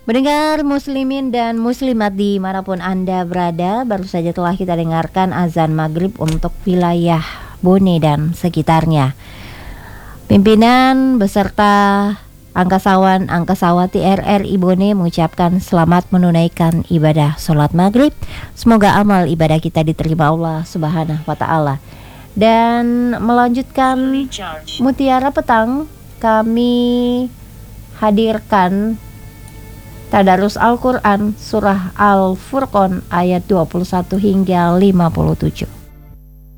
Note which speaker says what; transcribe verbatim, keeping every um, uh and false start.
Speaker 1: Mendengar muslimin dan muslimat dimanapun Anda berada, baru saja telah kita dengarkan azan maghrib untuk wilayah Bone dan sekitarnya. Pimpinan beserta Angkasawan Angkasawati R R I Bone mengucapkan selamat menunaikan ibadah sholat maghrib. Semoga amal ibadah kita diterima Allah Subhanahu wa Ta'ala. Dan melanjutkan Mutiara Petang, kami hadirkan Tadarus Al-Quran Surah Al-Furqan ayat dua puluh satu hingga lima puluh tujuh.